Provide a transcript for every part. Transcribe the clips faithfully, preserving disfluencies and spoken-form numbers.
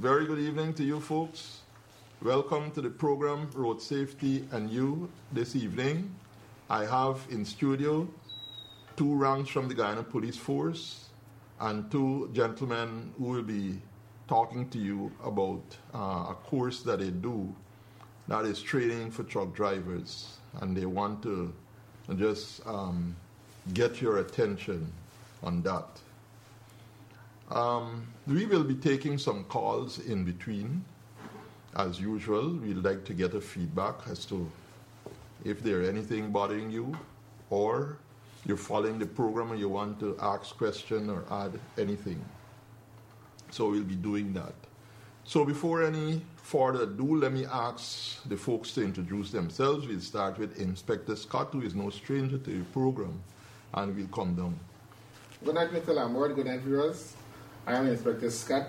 very good evening to you folks. Welcome to the program Road Safety and You this evening. I have in studio two ranks from the Guyana Police Force and two gentlemen who will be talking to you about uh, a course that they do that is training for truck drivers, and they want to just um, get your attention on that. Um, we will be taking some calls in between. As usual, we'd like to get a feedback as to if there's anything bothering you, or you're following the program and you want to ask question or add anything. So we'll be doing that. So before any further ado, let me ask the folks to introduce themselves. We'll start with Inspector Scott, who is no stranger to the program, and we'll come down. Good night, Mister Lambert. Good night, viewers. I am Inspector Scott.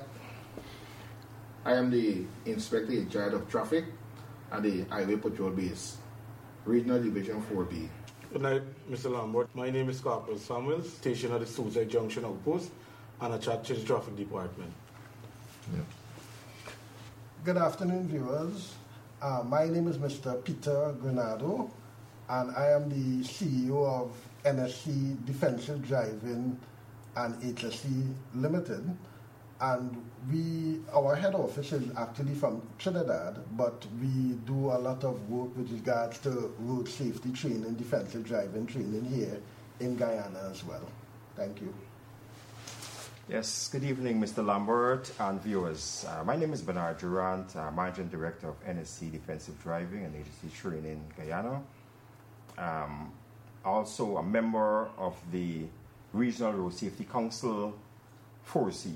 I am the Inspector in charge of traffic at the Highway Patrol Base, Regional Division four B. Good night, Mister Lambert. My name is Corporal Samuels, stationed at the Suicide Junction Outpost, and I charge to the Traffic Department. Yeah. Good afternoon, viewers. Uh, my name is Mister Peter Granado, and I am the C E O of N S C Defensive Driving and H S C Limited. And we, our head office is actually from Trinidad, but we do a lot of work with regards to road safety training, defensive driving training here in Guyana as well. Thank you. Yes, good evening, Mister Lambert and viewers. Uh, my name is Bernard Durant, uh, Managing Director of N S C Defensive Driving and H S C Training in Guyana. Um, also a member of the Regional Road Safety Council, four C.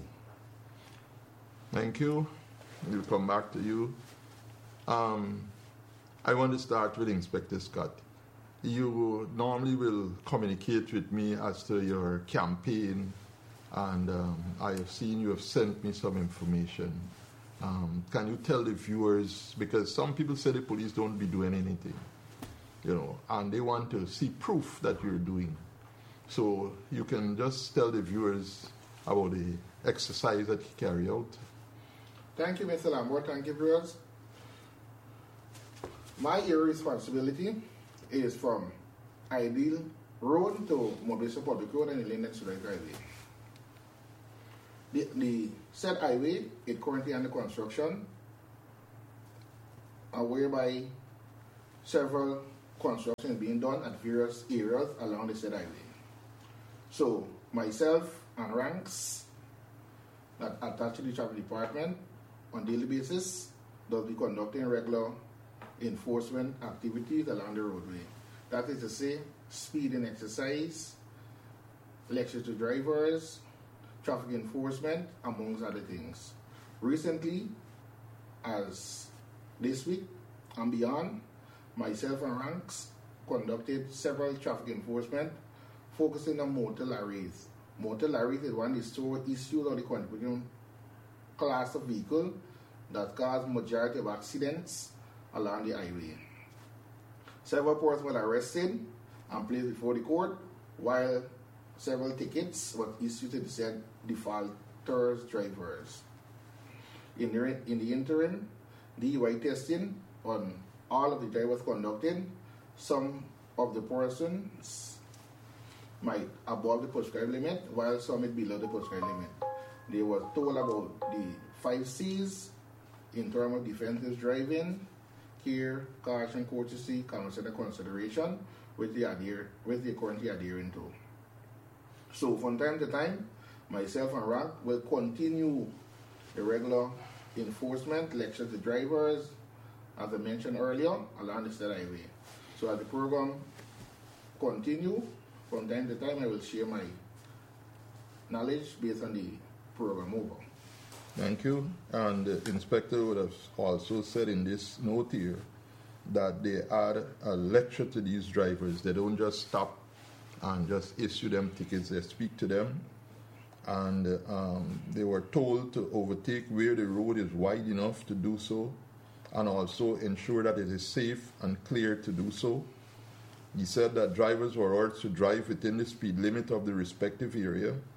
Thank you. We'll come back to you. Um, I want to start with Inspector Scott. You normally will communicate with me as to your campaign, and um, I have seen you have sent me some information. Um, can you tell the viewers, because some people say the police don't be doing anything, you know, and they want to see proof that you're doing. So you can just tell the viewers about the exercise that you carry out. Thank you, Mister Lambert. Thank you, viewers. My area responsibility is from Ideal Road to Mobility Public Road and the Linden Student Highway. The, the said highway is currently under construction, uh, whereby several construction is being done at various areas along the said highway. So myself and ranks that attach to the traffic department on daily basis does be conducting regular enforcement activities along the roadway. That is to say, speeding exercise, lectures to drivers, traffic enforcement, amongst other things. Recently, as this week and beyond, myself and ranks conducted several traffic enforcement focusing on motor lorries. Motor lorries is one of the sole issues of the contributing class of vehicle that cause majority of accidents along the highway. Several persons were arrested and placed before the court, while several tickets were issued to the said defaulters drivers. In the, in the interim, D U I testing on all of the drivers conducted. Some of the persons might above the prescribed limit, while some is below the prescribed limit. They were told about the five C's in terms of defensive driving, care, caution, courtesy, counsel, and consideration, which they adhere, which they currently adhering to. So from time to time, myself and rank will continue the regular enforcement lectures to drivers, as I mentioned earlier, along the state highway. So as the program continue, from time to time I will share my knowledge based on the program over. Thank you. And the inspector would have also said in this note here that they add a lecture to these drivers. They don't just stop and just issue them tickets. They speak to them, and um, they were told to overtake where the road is wide enough to do so, and also ensure that it is safe and clear to do so. He said that drivers were urged to drive within the speed limit of the respective area,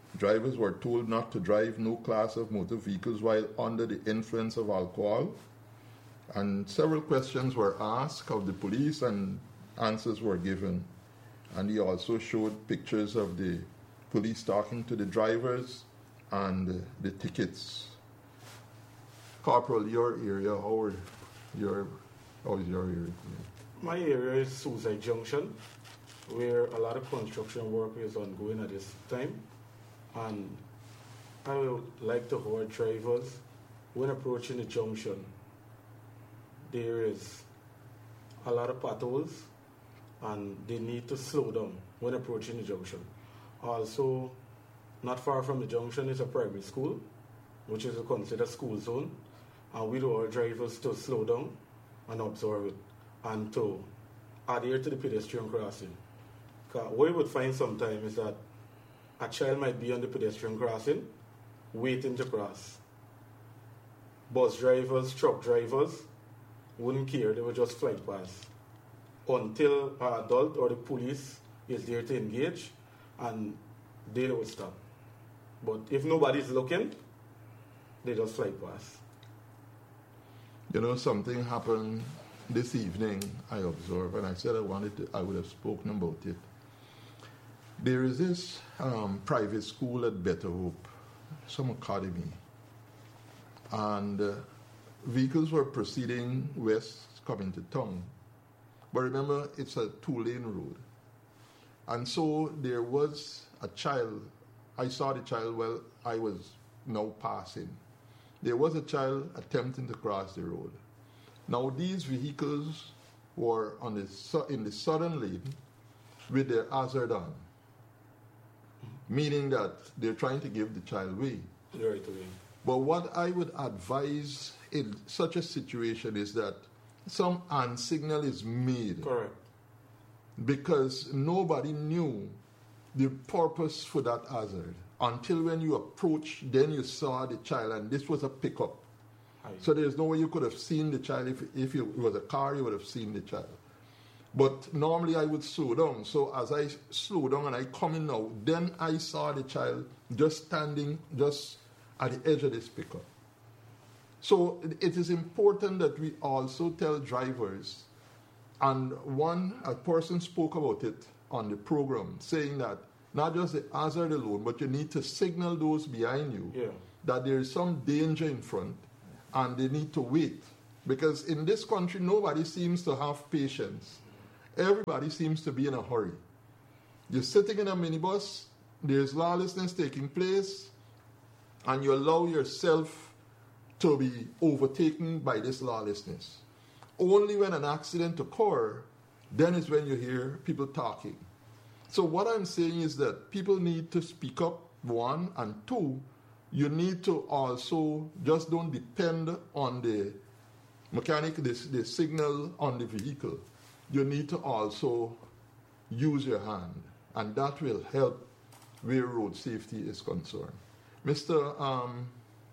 Drivers were told not to drive no class of motor vehicles while under the influence of alcohol. And several questions were asked of the police and answers were given. And he also showed pictures of the police talking to the drivers and uh, the tickets. Corporal, your area, how, are your, how is your area? My area is Suicide Junction, where a lot of construction work is ongoing at this time. And I would like to warn drivers, when approaching the junction, there is a lot of potholes and they need to slow down when approaching the junction. Also, not far from the junction is a primary school, which is considered school zone, and we want drivers to slow down and observe it, and to adhere to the pedestrian crossing. What you would find sometimes is that a child might be on the pedestrian crossing, waiting to cross. Bus drivers, truck drivers wouldn't care, they would just fly past until an adult or the police is there to engage, and they would stop. But if nobody's looking, they just fly past. You know, something happened this evening, I observed, and I said I wanted to, I would have spoken about it. There is this um, private school at Better Hope, some academy, and uh, vehicles were proceeding west, coming to town. But remember, it's a two-lane road. And so there was a child. I saw the child while I was now passing. There was a child attempting to cross the road. Now these vehicles were on the su- in the southern lane with their hazard on, meaning that they're trying to give the child way. Right away. But what I would advise in such a situation is that some hand signal is made. Correct. Because nobody knew the purpose for that hazard until when you approach, then you saw the child, and this was a pickup. Aye. So there's no way you could have seen the child. If, if it was a car, you would have seen the child. But normally I would slow down. So as I slow down and I come in now, then I saw the child just standing just at the edge of this pickup. So it is important that we also tell drivers, and one, a person spoke about it on the program, saying that not just the hazard alone, but you need to signal those behind you Yeah. that there is some danger in front and they need to wait. Because in this country, nobody seems to have patience. Everybody seems to be in a hurry. You're sitting in a minibus, there's lawlessness taking place, and you allow yourself to be overtaken by this lawlessness. Only when an accident occurs, then is when you hear people talking. So what I'm saying is that people need to speak up, one, and two, you need to also just don't depend on the mechanic, the, the signal on the vehicle. You need to also use your hand, and that will help where road safety is concerned. Mister Um,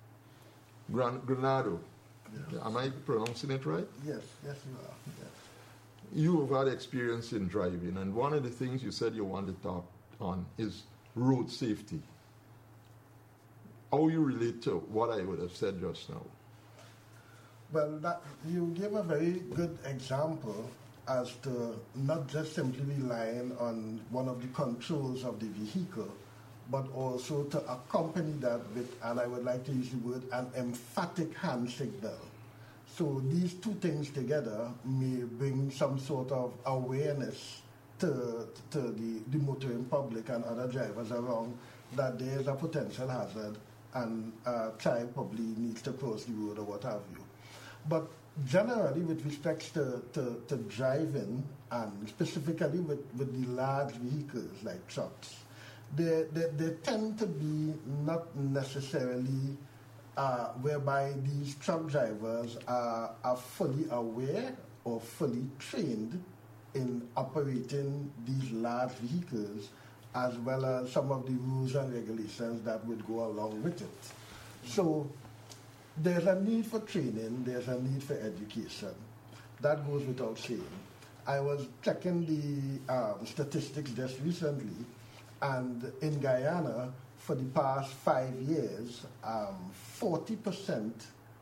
Gran- Granado, Yes. am I pronouncing it right? Yes, yes, you are. Yes. You have had experience in driving, and one of the things you said you want to talk on is road safety. How you relate to what I would have said just now? Well, that, you gave a very good example as to not just simply relying on one of the controls of the vehicle, but also to accompany that with, and I would like to use the word, an emphatic hand signal. So these two things together may bring some sort of awareness to, to the, the motoring public and other drivers around that there is a potential hazard and a child probably needs to cross the road or what have you. But generally, with respect to, to, to driving, and specifically with, with the large vehicles like trucks, they, they, they tend to be not necessarily uh, whereby these truck drivers are, are fully aware or fully trained in operating these large vehicles, as well as some of the rules and regulations that would go along with it. So there's a need for training, there's a need for education. That goes without saying. I was checking the um, statistics just recently, and in Guyana, for the past five years, um, forty percent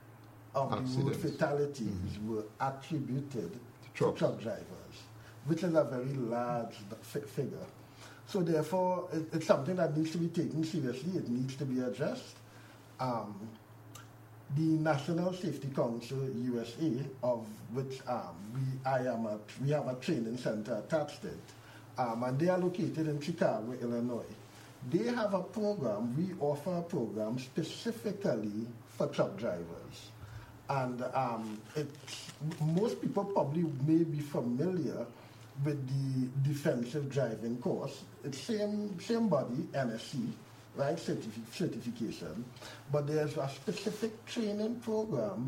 of the road Accidents. fatalities Mm-hmm. were attributed to trucks. truck drivers, which is a very large fi- figure. So therefore, it, it's something that needs to be taken seriously. It needs to be addressed. Um, the National Safety Council U S A, of which um, we I am a, we have a training center attached to it, um, and they are located in Chicago, Illinois. They have a program. We offer a program specifically for truck drivers, and um, it's, most people probably may be familiar with the defensive driving course. It's same same body, N S C, right, certifi- certification, but there's a specific training program,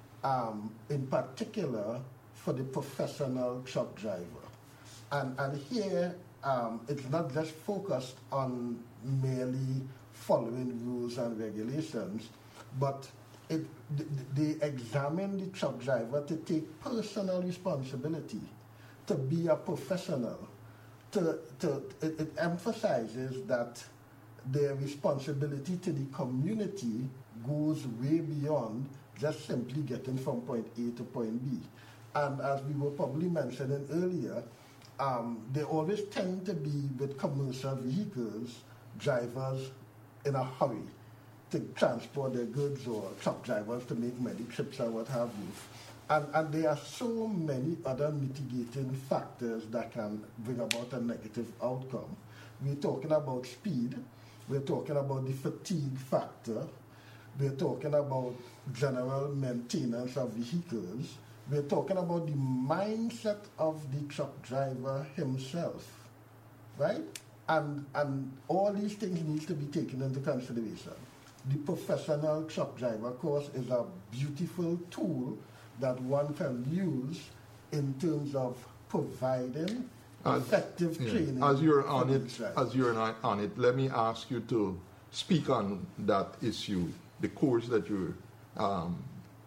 um, in particular for the professional truck driver, and and here um, it's not just focused on merely following rules and regulations, but it they examine the truck driver to take personal responsibility, to be a professional, to, to it, it emphasizes that their responsibility to the community goes way beyond just simply getting from point A to point B. And as we were probably mentioning earlier, um, they always tend to be with commercial vehicles, drivers in a hurry to transport their goods, or truck drivers to make many trips or what have you. And, and there are so many other mitigating factors that can bring about a negative outcome. We're talking about speed, we're talking about the fatigue factor, we're talking about general maintenance of vehicles, we're talking about the mindset of the truck driver himself, right? And, and all these things need to be taken into consideration. The professional truck driver course is a beautiful tool that one can use in terms of providing As- effective yeah. training. As you're for on it, these drivers. as you're on on it, let me ask you to speak on that issue, the course that you're um,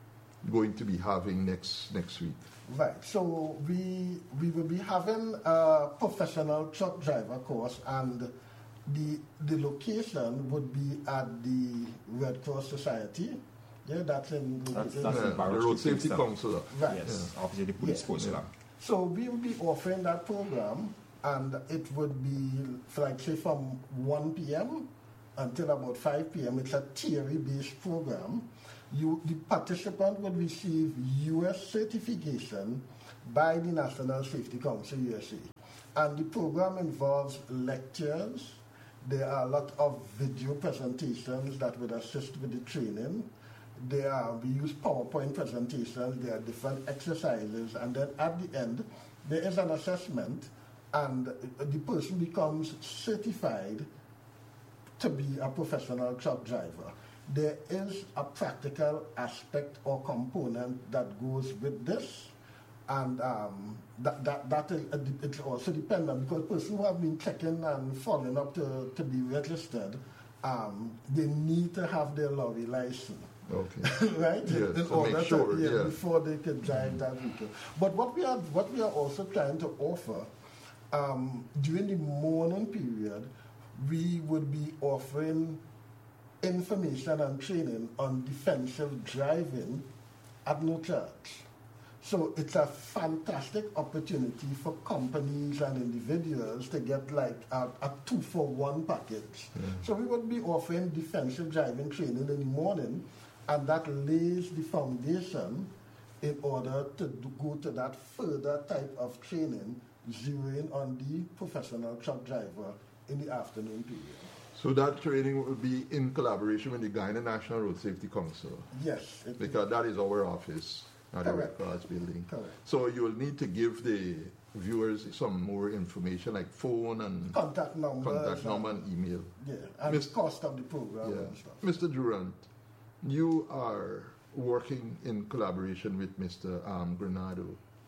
going to be having next next week. Right. So we we will be having a professional truck driver course, and the the location would be at the Red Cross Society. Yeah, that's in. That's- in- that's Yeah, in the Barrow Road Street, Safety Kingston. Council. Right. Yes, opposite the police Yeah. post. Yeah. Yeah. So we will be offering that program, and it would be, like say, from one p.m. until about five p.m. It's a theory-based program. You, the participant would receive U S certification by the National Safety Council U S A. And the program involves lectures. There are a lot of video presentations that would assist with the training. There are, we use PowerPoint presentations, there are different exercises, and then at the end, there is an assessment, and the person becomes certified to be a professional truck driver. There is a practical aspect or component that goes with this, and um, that, that, that is, uh, it's also dependent, because persons who have been checking and following up to, to be registered, um, they need to have their lorry license. Okay. Right? Yes, in to order make sure, to, yeah, yeah. before they can drive that vehicle. But what we are what we are also trying to offer, um, during the morning period, we would be offering information and training on defensive driving at no charge. So it's a fantastic opportunity for companies and individuals to get like a, a two for one package. Yeah. So we would be offering defensive driving training in the morning, and that lays the foundation in order to do, go to that further type of training, zeroing on the professional truck driver in the afternoon period. So that training will be in collaboration with the Guyana National Road Safety Council, Yes. It, because that is our office at the Red Correct. Cross building. Correct. So you will need to give the viewers some more information, like phone and Contact numbers. contact number and email. Yeah, and Miss- the cost of the program Yeah. and stuff. Mister Durant, you are working in collaboration with Mister Um, Granado,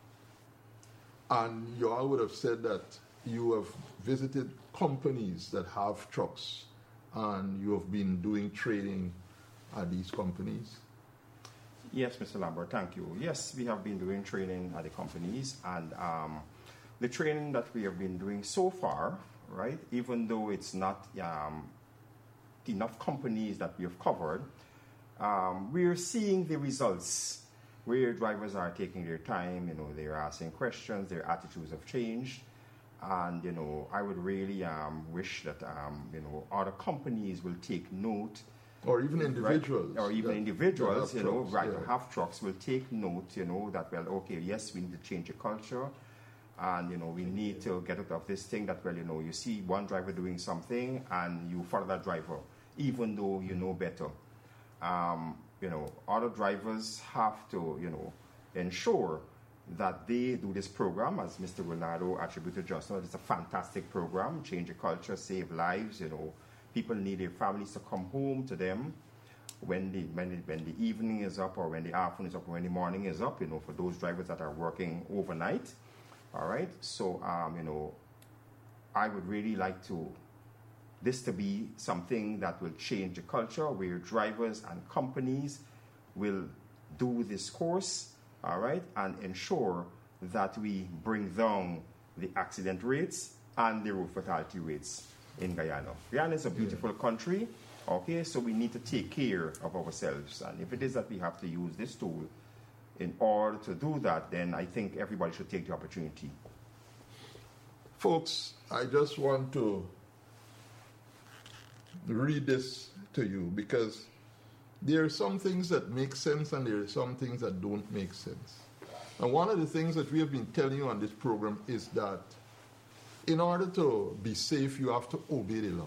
and you all would have said that you have visited companies that have trucks, and you have been doing training at these companies. Yes, Mister Lambert, thank you. Yes, we have been doing training at the companies, and um, the training that we have been doing so far, right, even though it's not um, enough companies that we have covered, um, we're seeing the results where drivers are taking their time, you know, they're asking questions, their attitudes have changed. And, you know, I would really um, wish that, um, you know, other companies will take note. Or even individuals. Right? Or even that, individuals, that you know, trucks, right, yeah. have trucks will take note, you know, that, well, okay, yes, we need to change the culture. And, you know, we need to get out of this thing that, well, you know, you see one driver doing something and you follow that driver, even though you know better. Um, you know, other drivers have to, you know, ensure that they do this program, as Mister Granado attributed just now. It's a fantastic program, change the culture, save lives, you know. People need their families to come home to them when the, when the, when the evening is up or when the afternoon is up or when the morning is up, you know, for those drivers that are working overnight. All right, so, um, you know, I would really like to, this to be something that will change the culture where drivers and companies will do this course, all right, and ensure that we bring down the accident rates and the road fatality rates in Guyana. Guyana is a beautiful yeah. country, okay, so we need to take care of ourselves. And if it is that we have to use this tool in order to do that, then I think everybody should take the opportunity. Folks, I just want to read this to you because there are some things that make sense and there are some things that don't make sense. And one of the things that we have been telling you on this program is that in order to be safe, you have to obey the law.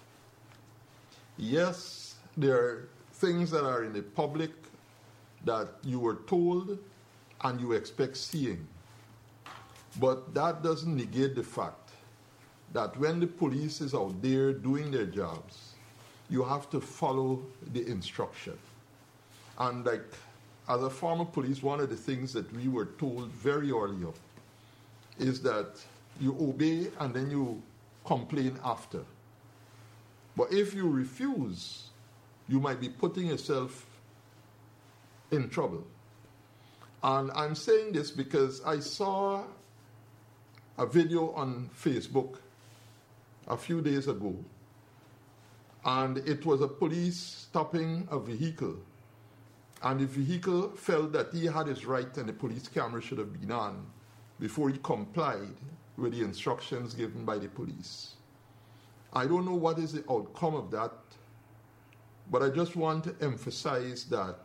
Yes, there are things that are in the public that you were told and you expect seeing. But that doesn't negate the fact that when the police is out there doing their jobs, you have to follow the instruction. And like, as a former police, one of the things that we were told very early on is that you obey and then you complain after. But if you refuse, you might be putting yourself in trouble. And I'm saying this because I saw a video on Facebook a few days ago, and it was a police stopping a vehicle, and the vehicle felt that he had his right and the police camera should have been on before he complied with the instructions given by the police. I don't know what is the outcome of that, but I just want to emphasize that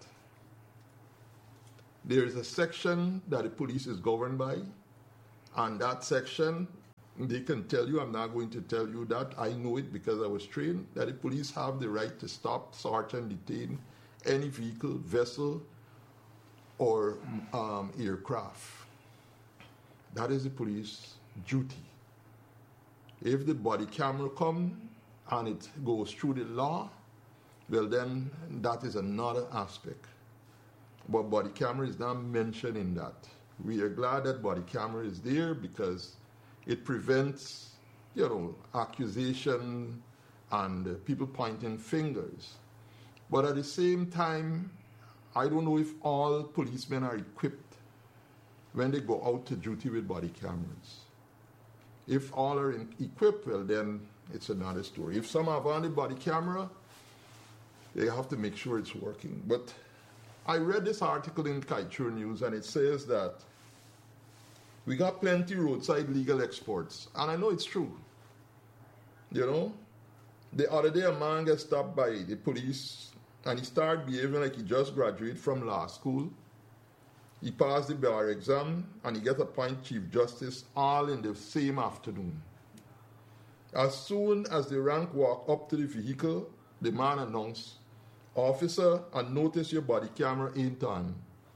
there is a section that the police is governed by, and that section, they can tell you, I'm not going to tell you that, I know it because I was trained, that the police have the right to stop, search, and detain any vehicle, vessel, or um, aircraft. That is the police duty. If the body camera comes and it goes through the law, well then that is another aspect. But body camera is not mentioned in that. We are glad that body camera is there because it prevents, you know, accusation and uh, people pointing fingers. But at the same time, I don't know if all policemen are equipped when they go out to duty with body cameras. If all are in, equipped, well, then it's another story. If some have on the body camera, they have to make sure it's working. But I read this article in Kaieteur News, and it says that we got plenty roadside legal exports. And I know it's true. You know, the other day a man got stopped by the police, and he started behaving like he just graduated from law school. He passed the bar exam, and he gets appointed Chief Justice all in the same afternoon. As soon as the rank walked up to the vehicle, the man announced, "Officer, I notice your body camera ain't on."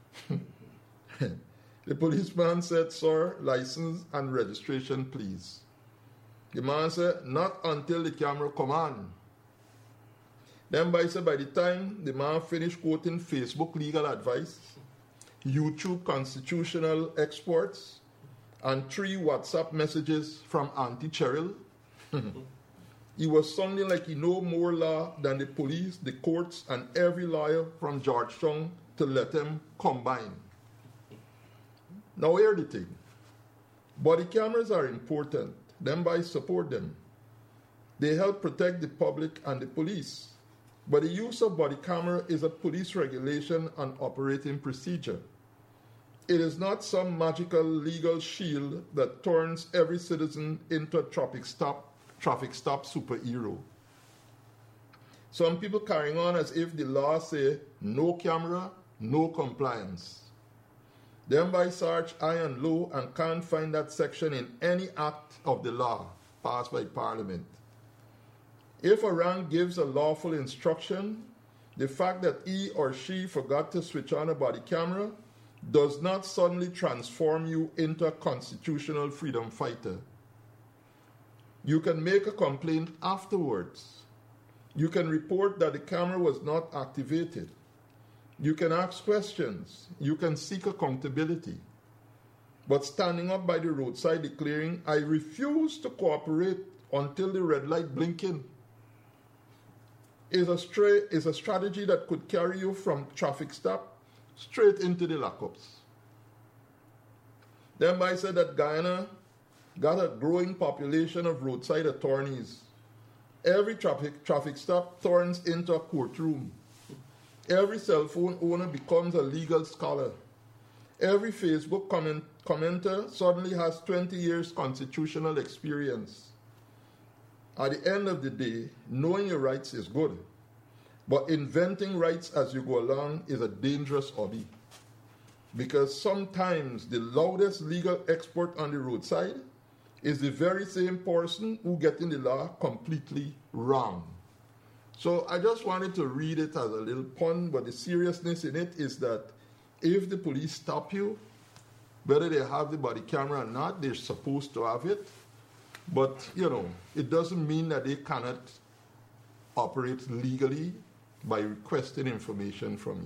The policeman said, "Sir, license and registration, please." The man said, "Not until the camera come on." Then by, so by the time the man finished quoting Facebook legal advice, YouTube constitutional exports, and three WhatsApp messages from Auntie Cheryl, he was sounding like he know more law than the police, the courts, and every lawyer from Georgetown to let them combine. Now here's the thing. Body cameras are important. Them by support them. They help protect the public and the police. But the use of body camera is a police regulation and operating procedure. It is not some magical legal shield that turns every citizen into a traffic stop, traffic stop superhero. Some people carrying on as if the law say no camera, no compliance. Them by search high and low and can't find that section in any act of the law passed by Parliament. If a rank gives a lawful instruction, the fact that he or she forgot to switch on a body camera does not suddenly transform you into a constitutional freedom fighter. You can make a complaint afterwards. You can report that the camera was not activated. You can ask questions. You can seek accountability. But standing up by the roadside declaring, I refuse to cooperate until the red light blinking, is a, stray, is a strategy that could carry you from traffic stop straight into the lockups. Then I said that Guyana got a growing population of roadside attorneys. Every traffic, traffic stop turns into a courtroom. Every cell phone owner becomes a legal scholar. Every Facebook comment, commenter suddenly has twenty years constitutional experience. At the end of the day, knowing your rights is good, but inventing rights as you go along is a dangerous hobby, because sometimes the loudest legal expert on the roadside is the very same person who getting the law completely wrong. So I just wanted to read it as a little pun, but the seriousness in it is that if the police stop you, whether they have the body camera or not, they're supposed to have it. But, you know, it doesn't mean that they cannot operate legally by requesting information from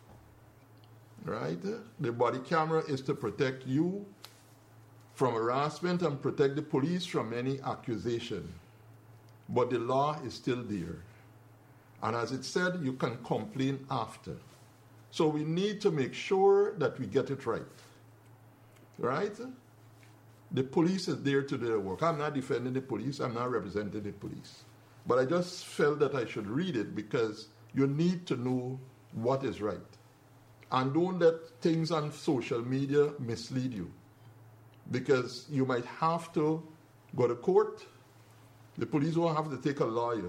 you. Right? The body camera is to protect you from harassment and protect the police from any accusation. But the law is still there. And as it said, you can complain after. So we need to make sure that we get it right. Right? The police is there to do their work. I'm not defending the police. I'm not representing the police. But I just felt that I should read it because you need to know what is right. And don't let things on social media mislead you. Because you might have to go to court. The police won't have to take a lawyer.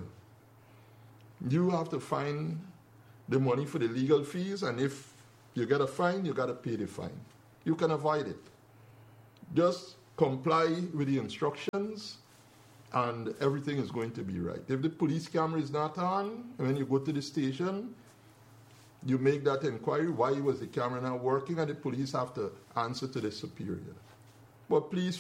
You have to find the money for the legal fees, and if you get a fine, you got to pay the fine. You can avoid it. Just comply with the instructions, and everything is going to be right. If the police camera is not on, when you go to the station, you make that inquiry, why was the camera not working, and the police have to answer to the superior. But please